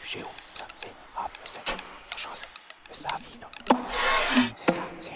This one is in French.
chez où? Ça, c'est. Ah, le 7. Chance. Le sable, non. C'est ça.